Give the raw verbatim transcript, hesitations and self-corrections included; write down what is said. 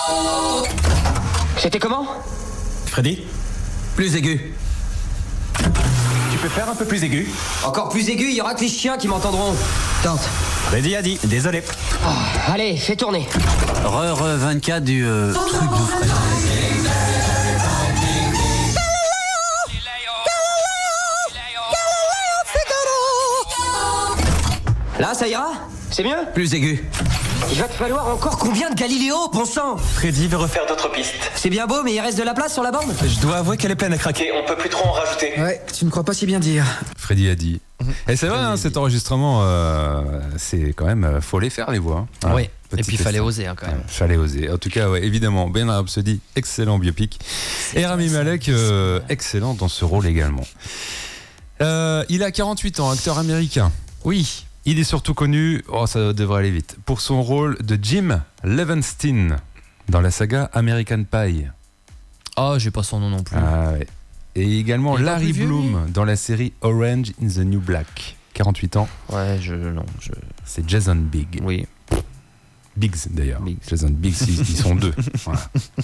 C'était comment? Freddy? Plus aigu. Tu peux faire un peu plus aigu? Encore plus aigu, il y aura que les chiens qui m'entendront. Tente. Freddy a dit, désolé. Oh, allez, fais tourner. Re, re, vingt-quatre du euh, truc de Fred. Là, ça ira? C'est mieux? Plus aigu. Il va te falloir encore Combien de Galiléo, bon sang? Freddy veut refaire d'autres pistes. C'est bien beau, mais il reste de la place sur la bande? Je dois avouer qu'elle est pleine à craquer, on peut plus trop en rajouter. Ouais, tu ne crois pas si bien dire. Freddy a dit. Et c'est vrai, hein, cet enregistrement, euh, c'est quand même, euh, faut les faire les voix. Hein. Oui, Petit et puis il fallait destin. oser hein, quand même. Ouais, fallait oser. En tout cas, ouais, évidemment, Ben Rhapsody, excellent biopic. Et Rami Malek, euh, excellent dans ce rôle également. Euh, il a quarante-huit ans, acteur américain. Oui. Il est surtout connu, oh, ça devrait aller vite, pour son rôle de Jim Levenstein dans la saga American Pie. Oh, j'ai pas son nom non plus. Ah, ouais. Et également Il est pas Larry plus vieux, Bloom lui dans la série Orange in the New Black. quarante-huit ans. Ouais, je non, je. C'est Jason Biggs. Oui. Biggs d'ailleurs. Biggs. Jason Biggs, ils, ils sont deux. Voilà.